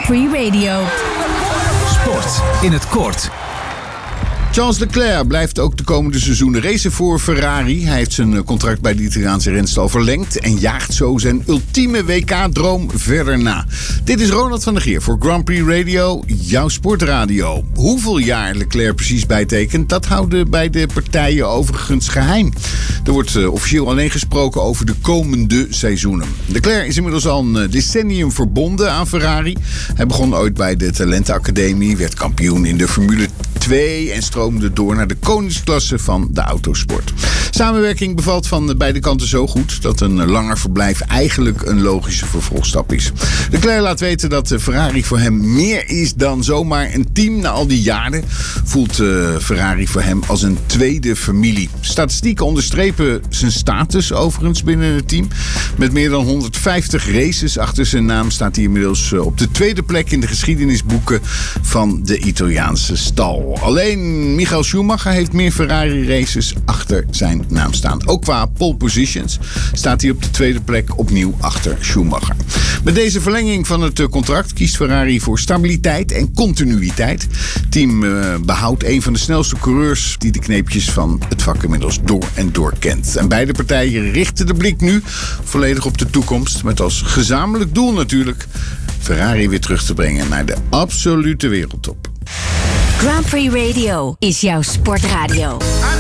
Grand Prix Radio. Sport in het kort. Charles Leclerc blijft ook de komende seizoenen racen voor Ferrari. Hij heeft zijn contract bij de Italiaanse renstal verlengd en jaagt zo zijn ultieme WK-droom verder na. Dit is Ronald van der Geer voor Grand Prix Radio, jouw sportradio. Hoeveel jaar Leclerc precies bijtekent, dat houden beide partijen overigens geheim. Er wordt officieel alleen gesproken over de komende seizoenen. Leclerc is inmiddels al een decennium verbonden aan Ferrari. Hij begon ooit bij de talentenacademie, werd kampioen in de Formule 2 en stroomde door naar de koningsklasse van de autosport. Samenwerking bevalt van beide kanten zo goed dat een langer verblijf eigenlijk een logische vervolgstap is. Leclerc laat weten dat Ferrari voor hem meer is dan zomaar een team. Na al die jaren voelt Ferrari voor hem als een tweede familie. Statistieken onderstrepen zijn status overigens binnen het team. Met meer dan 150 races achter zijn naam staat hij inmiddels op de tweede plek in de geschiedenisboeken van de Italiaanse stal. Alleen Michael Schumacher heeft meer Ferrari-races achter zijn naam staan. Ook qua pole positions staat hij op de tweede plek opnieuw achter Schumacher. Met deze verlenging van het contract kiest Ferrari voor stabiliteit en continuïteit. Het team behoudt een van de snelste coureurs die de kneepjes van het vak inmiddels door en door kent. En beide partijen richten de blik nu volledig op de toekomst. Met als gezamenlijk doel natuurlijk Ferrari weer terug te brengen naar de absolute wereldtop. Grand Prix Radio is jouw sportradio.